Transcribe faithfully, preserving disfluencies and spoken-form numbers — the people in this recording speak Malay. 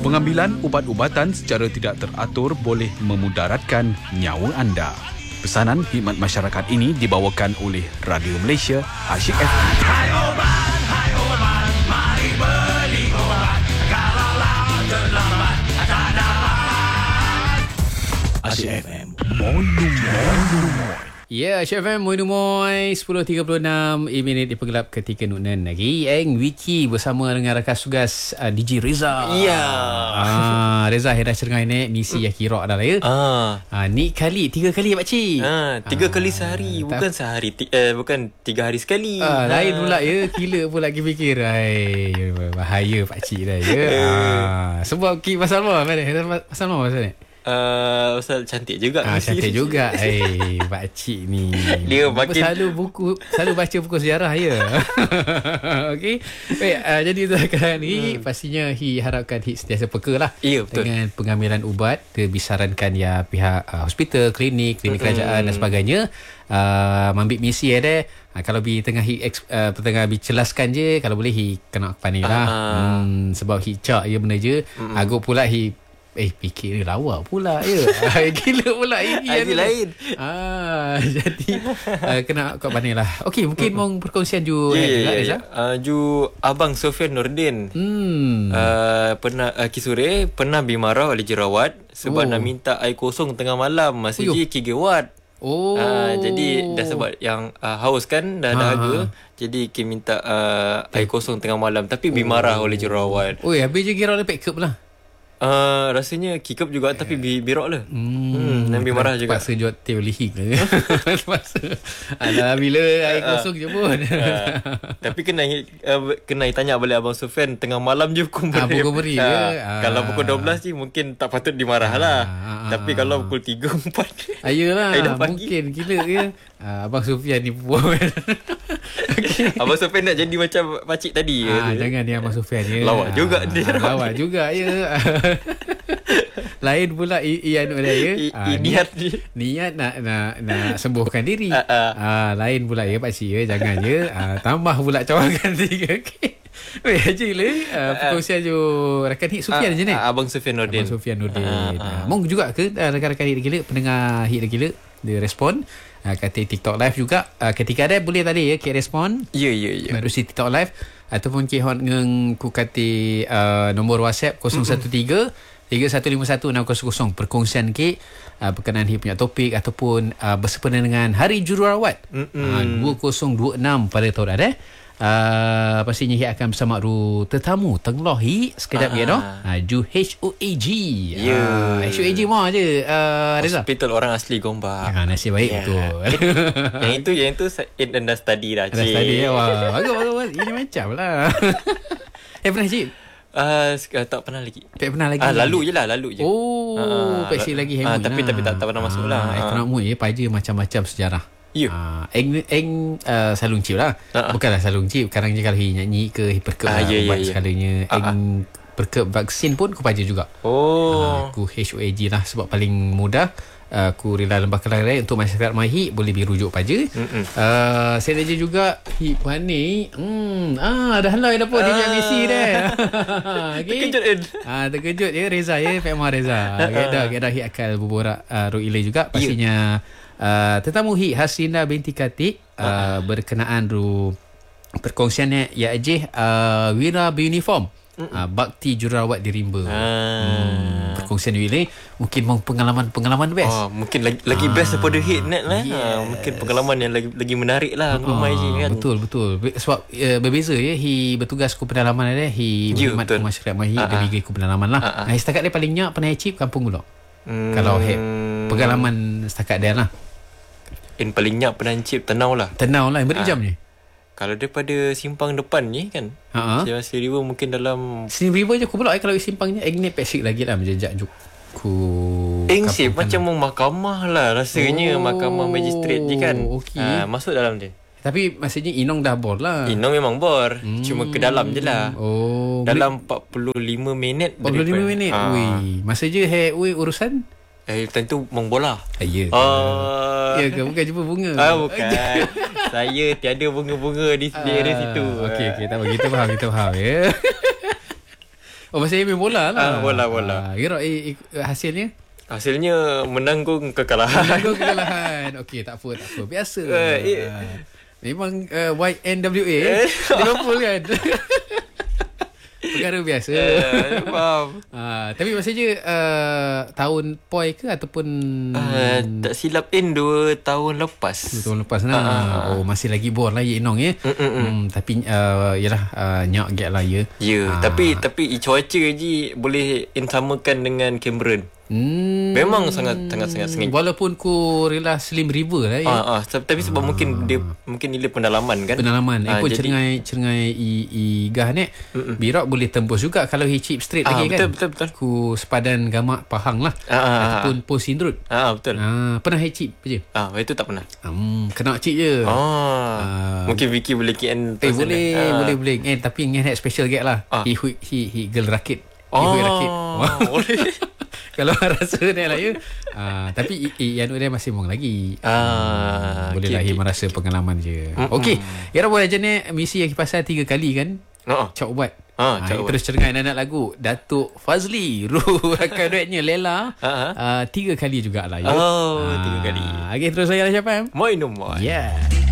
Pengambilan ubat-ubatan secara tidak teratur boleh memudaratkan nyawa anda. Pesanan khidmat masyarakat ini dibawakan oleh Radio Malaysia Asyik F M. Hai obat, hai obat, mari beli obat. Kalau lama terlambat, tak dapat. Asyik F M. Moin moin. Ya, Asyik F M, Moin Moin, sepuluh tiga puluh enam minit di Pengelap ketika Nunan lagi. Eng Wiki bersama dengan rakan tugas uh, D J Reza. Ya. Ah, Reza dah cengai ni misi yang kira dah lah ya. Ah. ah ni kali tiga kali pakcik. Ah, tiga ah, kali sehari, bukan tak, sehari ti, eh, bukan tiga hari sekali. Ah, lain ah. pula ya, gila pula lagi fikir. Ai, bahaya pakcik dah ya. ah, sebab ki pasal apa? Pasal apa pasal ni? Uh, pasal cantik juga. Ah, cantik juga. Eh, pakcik ni. Dia makin selalu buku selalu baca buku sejarah ya. Okey. Baik, uh, jadi sekarang ni hmm. pastinya Hi harapkan Hi sentiasa peka lah. Ya, betul. Dengan pengambilan ubat disarankan ya pihak uh, hospital, klinik, klinik hmm. kerajaan dan sebagainya. Uh, ambil misi ada. Ha, kalau bi tengah hi uh, tengah bi jelaskan je, kalau boleh hi kena panik lah. Uh. Hmm, sebab hi cak ya benda je. Hmm. Agak pula hi Eh fikir dia lawa pula ya. Gila pula ini yang lain. Ah, jadi uh, kena kau pandai lah. Okey, mungkin mong perkongsian ju yeah, yeah, yeah. Uh, ju Abang Sofian Nordin. Hmm. Uh, pernah uh, Kisure pernah bimarah oleh jerawat sebab oh. nak minta air kosong tengah malam masih je gigawatt. Oh. Uh, jadi dah sebab yang uh, haus kan dah ha, dahaga. ha. Jadi kita minta uh, air kosong tengah malam tapi bimarah oh. oleh jerawat. Oh, habis je kira pick up lah. Uh, rasanya kikup juga tapi bi birok lah. Hmm, dan marah juga. Paksa jual teh lihik lah. Paksa. Alah bila air kosong je pun. Uh, tapi kena uh, kena tanya balik Abang Sofian tengah malam je pukul beri. Ah, pukul beri uh, ya. Uh, kalau pukul dua belas je mungkin tak patut dimarah uh, lah. Uh, tapi uh, kalau pukul tiga empat ayolah mungkin gila ya. Uh, Abang Sofian ni buat. Okay. Abang Sofian nak jadi macam pakcik tadi ah, ya. Jangan dia Abang Sofian ya. Lawak juga ah, dia. Lawak juga ya. Lain pula ian dia ya. I, ah, niat niat nak nak nak sembuhkan diri. Ah, ah. Ah, lain pula ya pakcik ya. Jangan ya. Ah, tambah pula cawangan tiga. Okey. Weh haji le uh, perkongsian ju rakan Hik Sofian je ni. Abang Sofian Nordin. Abang Sofian Nordin. Ah, ah. Mong juga ke uh, rakan-rakan Hik gila pendengar Hik gila dia respon. Uh, kata TikTok live juga uh, ketika ada boleh tadi ya ke respon. Ya ya ya. Melalui TikTok live ataupun ke hot ngeng ku kata uh, nombor WhatsApp kosong satu tiga tiga satu lima satu enam kosong kosong perkongsian ke uh, berkenaan Hik punya topik ataupun uh, bersempena dengan Hari Jururawat uh, dua ribu dua puluh enam pada tahun ada. Uh, pastinya Hik akan bersama ru tetamu tengloh Hik sekejap ya doh. Ha ju H O A G. Ya. Uh, H O A G mah je uh, Reza. Hospital orang asli Gombak. Ha nasib baik yeah. betul. yang itu yang itu it dan dah study dah. Dah study ya. Wah, bagus bagus. Ini macam lah. Eh pernah Cik? Uh, tak pernah lagi. Tak pernah lagi. Ah, lalu je lah, lalu je. Oh, uh, pasti lagi hemoi. Uh, tapi lah. tapi tak, tak pernah masuk lah. Ah, uh, nak mu ya paja macam-macam sejarah. Ya. Ah, eng eng uh, salung cip lah. Uh-huh. Bukanlah salung cip. Sekarang je kalau nyanyi ke perkep uh, lah, yeah, buat yeah, sekalanya yeah. eng uh-huh. perkep vaksin pun aku paja juga. Oh. Uh, aku H O A G lah sebab paling mudah. Uh, aku rela lembah kelai untuk masyarakat Mahi boleh dirujuk paja. Uh, saya ada juga Hik Puani. Hmm, ah dah halai dah pun dia nak misi dah. Okay. Terkejut kan? Ah terkejut ya Reza ya, Pak Mah Reza. Kita kita Hik akal berborak uh, Ruile juga pastinya. Uh, tetamu Hik Hasina binti Katik uh, berkenaan ru perkongsiannya ya aje uh, Wira beruniform uh, bakti jururawat di Rimba. Ah. Hmm, perkongsian Wile mungkin mau pengalaman-pengalaman best. Oh, mungkin lagi lagi ah, best daripada Hik net lah. Yes. Ah, mungkin pengalaman yang lagi lagi menarik lah oh, ramai je kan. Betul betul. Sebab uh, berbeza ya Hi bertugas ku pedalaman ada Hi berkhidmat ke masyarakat Mahi dia bagi ku pedalaman lah. Ah, ah. Nah, setakat dia paling nyak pernah achieve kampung Gulok. Hmm. Kalau Hik pengalaman setakat dia lah. In paling nyak pernah encip Tenau lah. Tenau lah. Berapa jam ni? Kalau daripada simpang depan ni kan. Ha. Seri River mungkin dalam Seri River je aku pula eh, kalau simpangnya eh ni pesik lagi lah menjejak juk ku. Eh sip macam mahkamah lah rasanya. Oh, mahkamah magistrate je kan. Okay. Ha, masuk dalam dia. Tapi maksudnya Inong dah bor lah. Inong memang bor. Hmm. Cuma ke dalam je lah. Oh. Dalam empat puluh lima minit. empat puluh lima minit. Ha. Ui. Masa je hey, ui, urusan Eh, tentu mengbola. Ya ke? Uh, ya ke? Bukan jumpa bunga? Ah, bukan. Saya tiada bunga-bunga di area uh, situ. Okey, okey. Tak apa. Kita faham, kita faham. Ya. Oh masa main bola lah. Ah, bola-bola. Ah, kira eh, eh, hasilnya? Hasilnya menanggung kekalahan. Menanggung kekalahan. Okey, tak apa, tak apa. Biasa. Uh, it, Ah, memang uh, Y N W A Liverpool kan. Perkara biasa. Uh, faham. Uh, tapi maksudnya uh, tahun poi ke ataupun Uh, tak silap in dua tahun lepas. dua tahun lepas lah. Uh, oh masih lagi bor lah ye Inong ya. Hmm, tapi uh, yalah uh, nyak gap lah ya. Ya, Ah. tapi tapi cuaca je boleh insamakan dengan Cameron. Hmm. Memang sangat sangat sangat sengit. Walaupun ku rela Slim River lah ya. Ah, ah, tapi sebab ah. mungkin dia mungkin nilai pendalaman kan. Pendalaman. Eh Ah, pun jadi- cengai cengai i, i gah ni. Birak boleh tembus juga kalau he chip straight Ah, lagi betul, kan. betul, betul. Ku sepadan gamak Pahang lah. Ah, ah, ah, ataupun Pos Sindrut. Ah, betul. Ah, pernah he chip je. Ah, itu tak pernah. Hmm, kena chip je. Ah, Ah. mungkin Vicky boleh K N. Eh boleh, ah. boleh boleh. Eh tapi ngeh special gap lah. Ah. He hui- he he girl rakit. He Oh, hui rakit. boleh. Kalau rasa ni lah ya. Ah, tapi i, i yang dia masih mung lagi. Ah, Boleh okay, lah he okay. merasa pengalaman je. Okey. Kira boleh je ni misi yang pasal tiga kali kan. Oh, Cak ubat. Ah, Ah, Cak Ubat. terus cengai anak lagu Datuk Fazli Ruh rakan duetnya Lela. Ah, ah. Ah, tiga kali jugalah ya. Oh, tiga kali. Okey terus saya lah siapa? Moi no moi. Yeah.